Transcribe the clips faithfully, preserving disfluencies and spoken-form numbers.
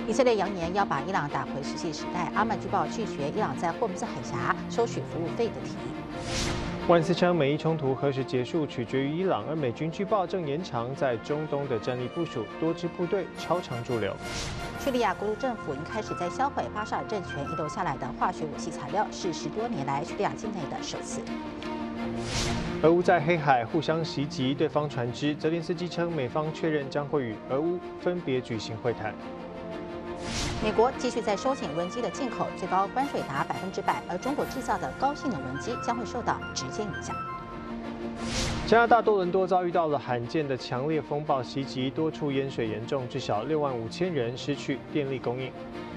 以色列扬言要把伊朗打回石器时代，阿曼据报拒绝伊朗在霍姆斯海峡收取服务费的提议。 万斯称，美伊冲突何时结束取决于伊朗，而美军据报正延长在中东的战力部署，多支部队超常驻留。 叙利亚国土政府已经开始在销毁巴沙尔政权遗留下来的化学武器材料，是十多年来叙利亚境内的首次。 俄乌在黑海互相袭击对方船只，泽连斯基称，美方确认将会与俄乌分别举行会谈。 美国继续在收紧无人机的进口，最高关税达百分之百，而中国制造的高性能无人机将会受到直接影响。 加拿大多伦多遭遇到了罕见的强烈风暴袭击，多处淹水严重，至少六万五千人失去电力供应。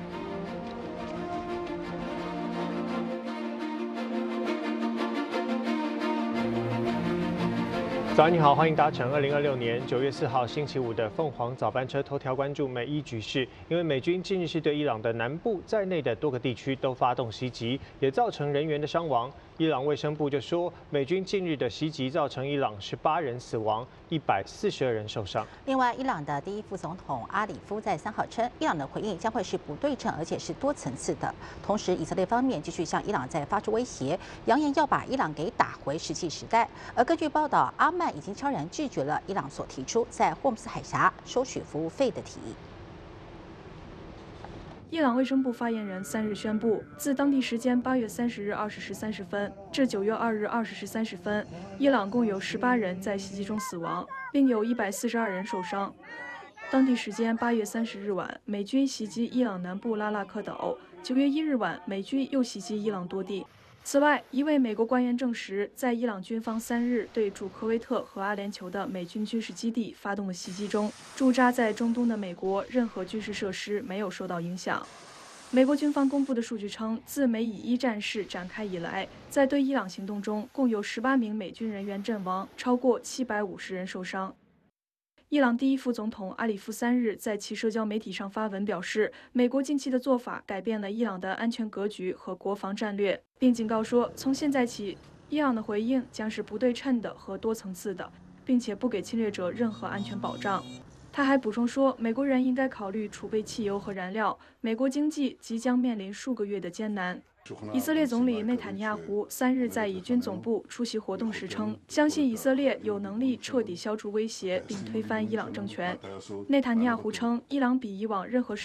早安，你好，欢迎搭乘二零二六年九月四号星期五的凤凰早班车。头条关注美伊局势，因为美军近日是对伊朗的南部在内的多个地区都发动袭击，也造成人员的伤亡。伊朗卫生部就说，美军近日的袭击造成伊朗十八人死亡，一百四十二人受伤。 另外，伊朗的第一副总统阿里夫在三号称，伊朗的回应将会是不对称，而且是多层次的。同时，以色列方面继续向伊朗在发出威胁，扬言要把伊朗给打回石器时代。而根据报道，阿曼已经悄然拒绝了伊朗所提出在霍姆斯海峡收取服务费的提议。 伊朗卫生部发言人三日宣布，自当地时间八月三十日二十时三十分至九月二日二十时三十分，伊朗共有十八人在袭击中死亡，并有一百四十二人受伤。当地时间八月三十日晚，美军袭击伊朗南部拉拉克岛；九月一日晚，美军又袭击伊朗多地。此外，一位美国官员证实，在伊朗军方三日对驻科威特和阿联酋的美军军事基地发动的袭击中，驻扎在中东的美国任何军事设施没有受到影响。美国军方公布的数据称，自美以一战事展开以来，在对伊朗行动中，共有十八名美军人员阵亡，超过七百五十人受伤。伊朗第一副总统阿里夫三日在其社交媒体上发文表示，美国近期的做法改变了伊朗的安全格局和国防战略，并警告说，从现在起，伊朗的回应将是不对称的和多层次的，并且不给侵略者任何安全保障。他还补充说，美国人应该考虑储备汽油和燃料，美国经济即将面临数个月的艰难。以色列总理内塔尼亚胡三日在以军总部出席活动时称，相信以色列有能力彻底消除威胁并推翻伊朗政权。内塔尼亚胡称，伊朗比以往任何时